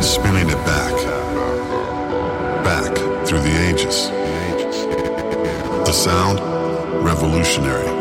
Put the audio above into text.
spinning it back through the ages. The sound, revolutionary.